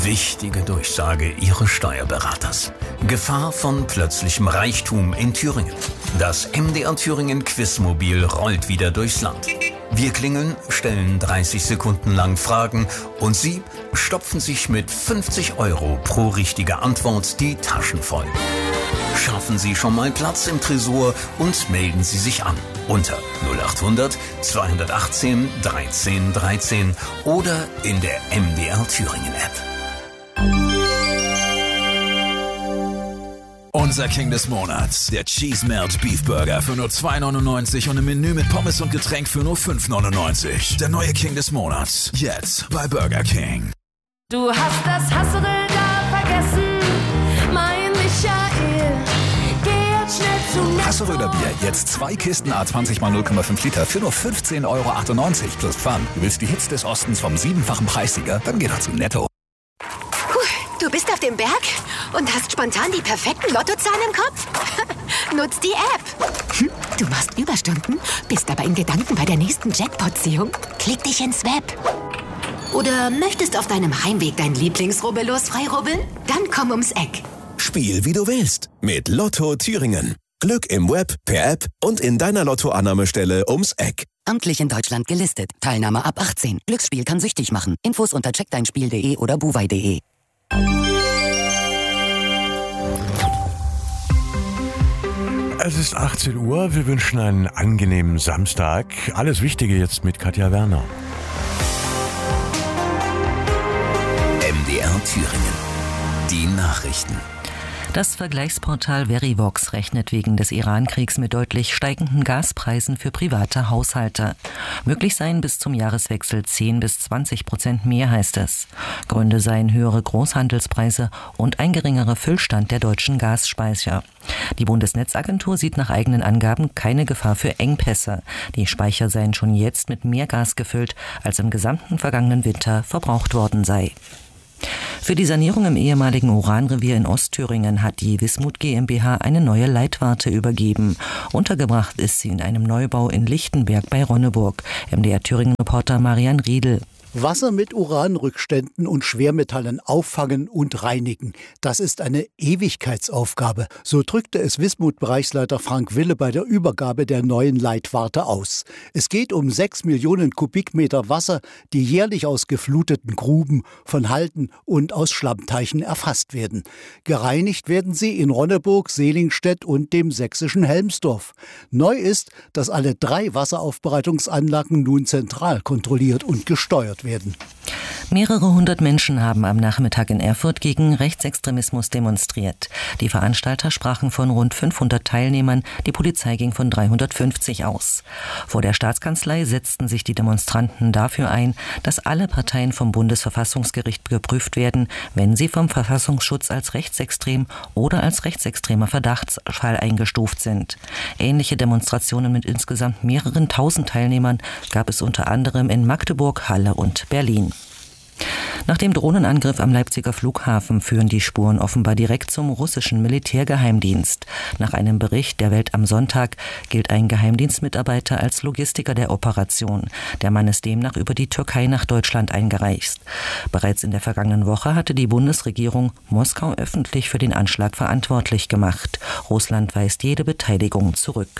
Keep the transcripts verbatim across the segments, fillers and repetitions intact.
Wichtige Durchsage Ihres Steuerberaters. Gefahr von plötzlichem Reichtum in Thüringen. Das M D R Thüringen Quizmobil rollt wieder durchs Land. Wir klingeln, stellen dreißig Sekunden lang Fragen und Sie stopfen sich mit fünfzig Euro pro richtige Antwort die Taschen voll. Schaffen Sie schon mal Platz im Tresor und melden Sie sich an unter null acht hundert zweihundertachtzehn dreizehn dreizehn oder in der M D R Thüringen App. Unser King des Monats, der Cheese Melt Beef Burger für nur zwei neunundneunzig und ein Menü mit Pommes und Getränk für nur fünf neunundneunzig. Der neue King des Monats, jetzt bei Burger King. Du hast das Hasserl da vergessen, mein Michael. Geh jetzt schnell zu Netto. Hasseröder Bier, jetzt zwei Kisten A zwanzig mal null Komma fünf Liter für nur fünfzehn Euro achtundneunzig plus Pfand. Du willst die Hits des Ostens vom siebenfachen Preissieger? Dann geh doch zu Netto. Du bist auf dem Berg und hast spontan die perfekten Lottozahlen im Kopf? Nutz die App. Hm, du machst Überstunden, bist aber in Gedanken bei der nächsten Jackpot-Ziehung? Klick dich ins Web. Oder möchtest auf deinem Heimweg dein Lieblingsrubbellos freirubbeln? Dann komm ums Eck. Spiel wie du willst mit Lotto Thüringen. Glück im Web, per App und in deiner Lottoannahmestelle ums Eck. Amtlich in Deutschland gelistet. Teilnahme ab achtzehn. Glücksspiel kann süchtig machen. Infos unter check dein spiel punkt de oder buwei punkt de. Es ist achtzehn Uhr. Wir wünschen einen angenehmen Samstag. Alles Wichtige jetzt mit Katja Werner. M D R Thüringen. Die Nachrichten. Das Vergleichsportal Verivox rechnet wegen des Iran-Kriegs mit deutlich steigenden Gaspreisen für private Haushalte. Möglich seien bis zum Jahreswechsel zehn bis zwanzig Prozent mehr, heißt es. Gründe seien höhere Großhandelspreise und ein geringerer Füllstand der deutschen Gasspeicher. Die Bundesnetzagentur sieht nach eigenen Angaben keine Gefahr für Engpässe. Die Speicher seien schon jetzt mit mehr Gas gefüllt, als im gesamten vergangenen Winter verbraucht worden sei. Für die Sanierung im ehemaligen Uranrevier in Ostthüringen hat die Wismut GmbH eine neue Leitwarte übergeben. Untergebracht ist sie in einem Neubau in Lichtenberg bei Ronneburg. M D R Thüringen-Reporter Marian Riedel. Wasser mit Uranrückständen und Schwermetallen auffangen und reinigen. Das ist eine Ewigkeitsaufgabe. So drückte es Wismut-Bereichsleiter Frank Wille bei der Übergabe der neuen Leitwarte aus. Es geht um sechs Millionen Kubikmeter Wasser, die jährlich aus gefluteten Gruben, von Halden und aus Schlammteichen erfasst werden. Gereinigt werden sie in Ronneburg, Selingstedt und dem sächsischen Helmsdorf. Neu ist, dass alle drei Wasseraufbereitungsanlagen nun zentral kontrolliert und gesteuert werden. werden. Mehrere hundert Menschen haben am Nachmittag in Erfurt gegen Rechtsextremismus demonstriert. Die Veranstalter sprachen von rund fünfhundert Teilnehmern, die Polizei ging von dreihundertfünfzig aus. Vor der Staatskanzlei setzten sich die Demonstranten dafür ein, dass alle Parteien vom Bundesverfassungsgericht geprüft werden, wenn sie vom Verfassungsschutz als rechtsextrem oder als rechtsextremer Verdachtsfall eingestuft sind. Ähnliche Demonstrationen mit insgesamt mehreren tausend Teilnehmern gab es unter anderem in Magdeburg, Halle und Berlin. Nach dem Drohnenangriff am Leipziger Flughafen führen die Spuren offenbar direkt zum russischen Militärgeheimdienst. Nach einem Bericht der Welt am Sonntag gilt ein Geheimdienstmitarbeiter als Logistiker der Operation. Der Mann ist demnach über die Türkei nach Deutschland eingereist. Bereits in der vergangenen Woche hatte die Bundesregierung Moskau öffentlich für den Anschlag verantwortlich gemacht. Russland weist jede Beteiligung zurück.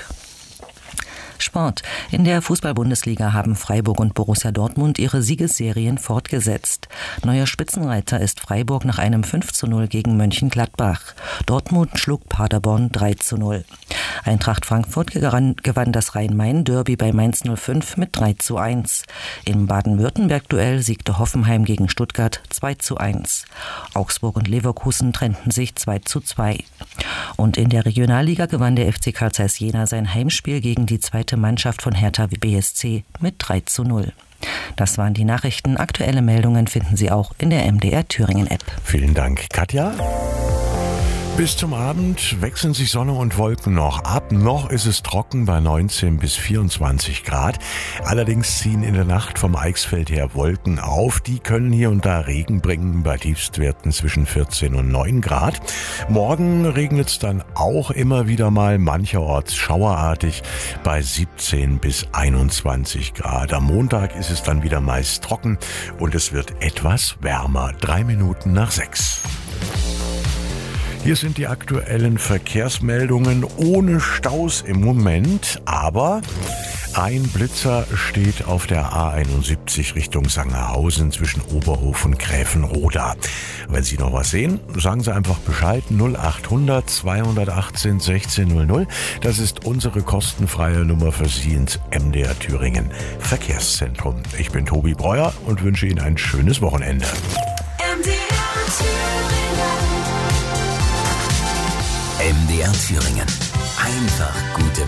Sport. In der Fußball-Bundesliga haben Freiburg und Borussia Dortmund ihre Siegesserien fortgesetzt. Neuer Spitzenreiter ist Freiburg nach einem fünf zu null gegen Mönchengladbach. Dortmund schlug Paderborn drei zu null. Eintracht Frankfurt gewann das Rhein-Main-Derby bei Mainz null fünf mit drei zu eins. Im Baden-Württemberg-Duell siegte Hoffenheim gegen Stuttgart zwei zu eins. Augsburg und Leverkusen trennten sich zwei zu zwei. Und in der Regionalliga gewann der F C Carl Zeiss Jena sein Heimspiel gegen die zweite Mannschaft von Hertha B S C mit drei zu null. Das waren die Nachrichten. Aktuelle Meldungen finden Sie auch in der M D R Thüringen App. Vielen Dank, Katja. Bis zum Abend wechseln sich Sonne und Wolken noch ab. Noch ist es trocken bei neunzehn bis vierundzwanzig Grad. Allerdings ziehen in der Nacht vom Eichsfeld her Wolken auf. Die können hier und da Regen bringen bei Tiefstwerten zwischen vierzehn und neun Grad. Morgen regnet es dann auch immer wieder mal, mancherorts schauerartig bei siebzehn bis einundzwanzig Grad. Am Montag ist es dann wieder meist trocken und es wird etwas wärmer. Drei Minuten nach sechs. Hier sind die aktuellen Verkehrsmeldungen ohne Staus im Moment, aber ein Blitzer steht auf der A einundsiebzig Richtung Sangerhausen zwischen Oberhof und Gräfenroda. Wenn Sie noch was sehen, sagen Sie einfach Bescheid. null achthundert zweihundertachtzehn sechzehn null null. Das ist unsere kostenfreie Nummer für Sie ins M D R Thüringen Verkehrszentrum. Ich bin Tobi Breuer und wünsche Ihnen ein schönes Wochenende. M D R Thüringen. M D R Thüringen. Einfach gute